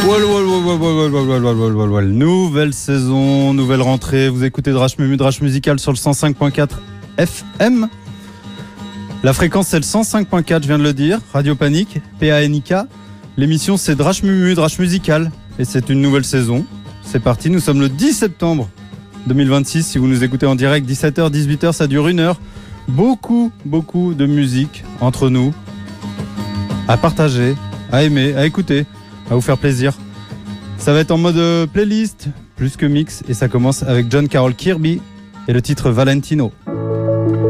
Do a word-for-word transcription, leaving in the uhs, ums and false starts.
Wall, wall, wall, wall, wall, wall, wall, wall, wall, wall. Nouvelle saison, nouvelle rentrée. Vous écoutez Drache Mumu, Drache Musical sur le cent cinq point quatre F M. La fréquence c'est le cent cinq point quatre, je viens de le dire. Radio Panique, P A N I K. L'émission c'est Drache Mumu, Drache Musical. Et c'est une nouvelle saison. C'est parti, nous sommes le dix septembre deux mille vingt-six. Si vous nous écoutez en direct, dix-sept heures, dix-huit heures, ça dure une heure. Beaucoup, beaucoup de musique entre nous. À partager, à aimer, à écouter, à vous faire plaisir. Ça va être en mode euh, playlist, plus que mix. Et ça commence avec John Carroll Kirby et le titre Valentino.